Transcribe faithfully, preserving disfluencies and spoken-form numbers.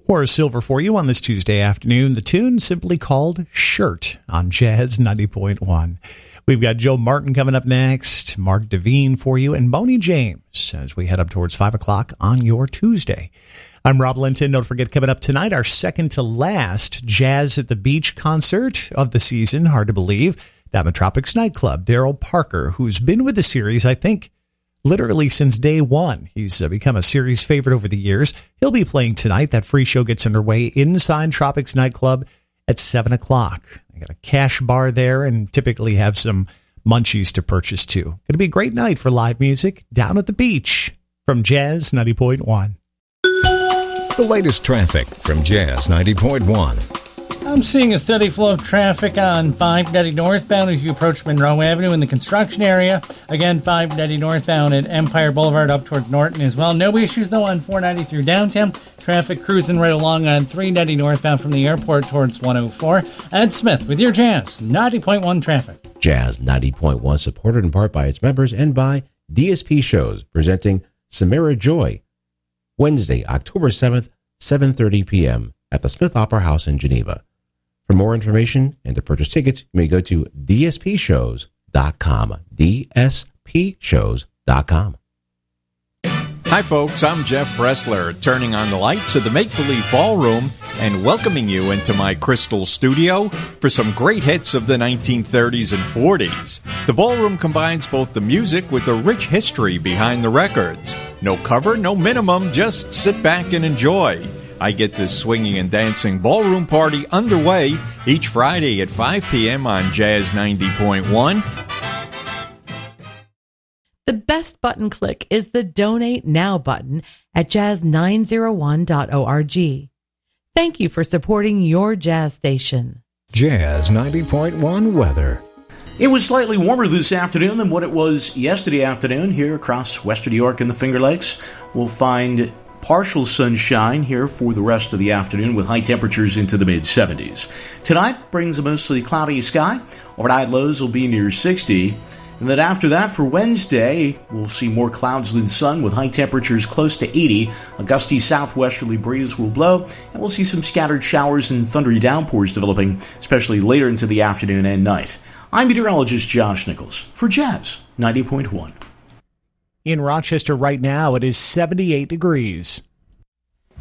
Horace Silver for you on this Tuesday afternoon. The tune simply called Shirt on Jazz ninety point one. We've got Joe Martin coming up next, Mark Devine for you, and Boney James as we head up towards five o'clock on your Tuesday. I'm Rob Linton. Don't forget, coming up tonight, our second to last Jazz at the Beach concert of the season. Hard to believe. Diamond Tropics Nightclub. Daryl Parker, who's been with the series, I think, literally since day one. He's uh, become a series favorite over the years. He'll be playing tonight. That free show gets underway inside Tropics Nightclub at seven o'clock. They got a cash bar there and typically have some munchies to purchase too. Going to be a great night for live music down at the beach from Jazz ninety point one. The latest traffic from Jazz ninety point one. I'm seeing a steady flow of traffic on five ninety northbound as you approach Monroe Avenue in the construction area. Again, five ninety northbound at Empire Boulevard up towards Norton as well. No issues, though, on four ninety through downtown. Traffic cruising right along on three ninety northbound from the airport towards one oh four. Ed Smith with your Jazz ninety point one traffic. Jazz ninety point one, supported in part by its members and by D S P Shows, presenting Samara Joy, Wednesday, October seventh, seven thirty p.m. at the Smith Opera House in Geneva. For more information and to purchase tickets, you may go to D S P shows dot com. D S P shows dot com. Hi, folks. I'm Jeff Bressler, turning on the lights of the Make Believe Ballroom and welcoming you into my crystal studio for some great hits of the nineteen thirties and forties. The ballroom combines both the music with the rich history behind the records. No cover, no minimum, just sit back and enjoy. I get this swinging and dancing ballroom party underway each Friday at five p.m. on Jazz ninety point one. The best button click is the Donate Now button at jazz nine oh one dot org. Thank you for supporting your jazz station. Jazz ninety point one weather. It was slightly warmer this afternoon than what it was yesterday afternoon here across western New York and the Finger Lakes. We'll find partial sunshine here for the rest of the afternoon with high temperatures into the mid-seventies. Tonight brings a mostly cloudy sky. Overnight lows will be near sixty. And then after that, for Wednesday, we'll see more clouds than sun with high temperatures close to eighty. A gusty southwesterly breeze will blow, and we'll see some scattered showers and thundery downpours developing, especially later into the afternoon and night. I'm meteorologist Josh Nichols for Jazz ninety point one. In Rochester right now, it is seventy-eight degrees.